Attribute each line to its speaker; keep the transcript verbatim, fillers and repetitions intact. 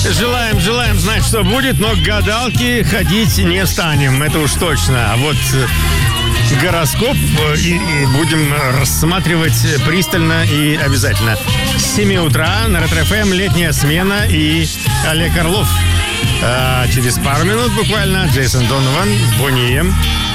Speaker 1: Желаем, желаем знать, что будет, но к гадалке ходить не станем, это уж точно. А вот гороскоп и, и будем рассматривать пристально и обязательно. С семи утра на Ретро-ФМ летняя смена и Олег Орлов. А через пару минут буквально Джейсон Донован, Бонни Эм.